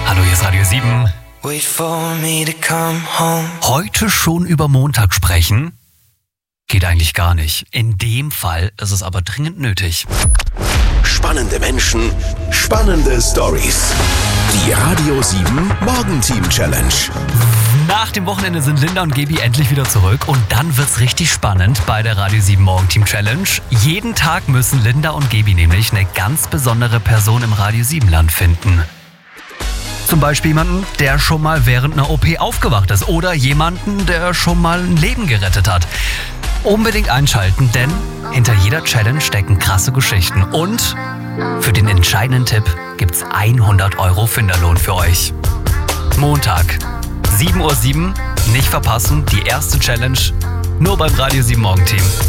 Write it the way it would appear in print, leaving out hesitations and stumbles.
Hallo, hier ist Radio 7. Heute schon über Montag sprechen? Geht eigentlich gar nicht. In dem Fall ist es aber dringend nötig. Spannende Menschen, spannende Stories. Die Radio 7 Morgenteam Challenge. Nach dem Wochenende sind Linda und Gaby endlich wieder zurück und dann wird's richtig spannend bei der Radio 7 Morgenteam Challenge. Jeden Tag müssen Linda und Gaby nämlich eine ganz besondere Person im Radio 7 Land finden. Zum Beispiel jemanden, der schon mal während einer OP aufgewacht ist oder jemanden, der schon mal ein Leben gerettet hat. Unbedingt einschalten, denn hinter jeder Challenge stecken krasse Geschichten. Und für den entscheidenden Tipp gibt's 100 € Finderlohn für euch. Montag, 7:07 Uhr, nicht verpassen, die erste Challenge, nur beim Radio 7 Morgenteam.